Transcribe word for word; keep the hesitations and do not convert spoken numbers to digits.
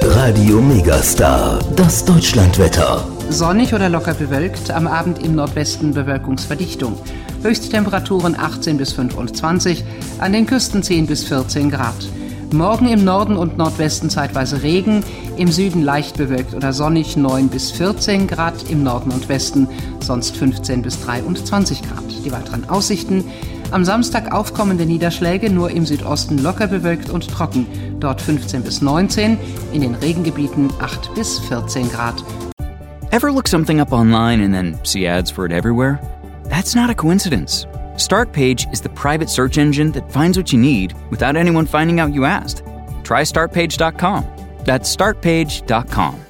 Radio Megastar, das Deutschlandwetter. Sonnig oder locker bewölkt, am Abend im Nordwesten Bewölkungsverdichtung. Höchsttemperaturen achtzehn bis fünfundzwanzig, an den Küsten zehn bis vierzehn Grad. Morgen im Norden und Nordwesten zeitweise Regen, im Süden leicht bewölkt oder sonnig neun bis vierzehn Grad, im Norden und Westen sonst fünfzehn bis dreiundzwanzig Grad. Die weiteren Aussichten: am Samstag aufkommende Niederschläge, nur im Südosten locker bewölkt und trocken, dort fünfzehn bis neunzehn, in den Regengebieten acht bis vierzehn Grad. Ever look something up online and then see ads for it everywhere? That's not a coincidence. Startpage is the private search engine that finds what you need without anyone finding out you asked. Try start page dot com. That's start page dot com.